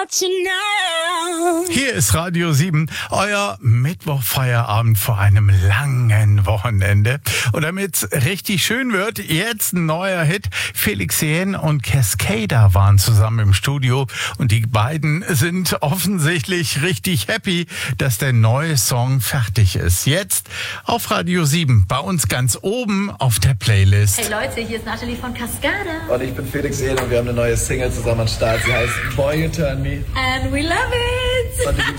Hier ist Radio 7, euer Mittwochfeierabend vor einem langen Wochenende. Und damit es richtig schön wird, jetzt ein neuer Hit. Felix Jähn und Cascada waren zusammen im Studio und die beiden sind offensichtlich richtig happy, dass der neue Song fertig ist. Jetzt auf Radio 7, bei uns ganz oben auf der Playlist. Hey Leute, hier ist Natalie von Cascada. Und ich bin Felix Jähn und wir haben eine neue Single zusammen am Start. Sie heißt Boy You Turn Me. And we love it! Und die gibt's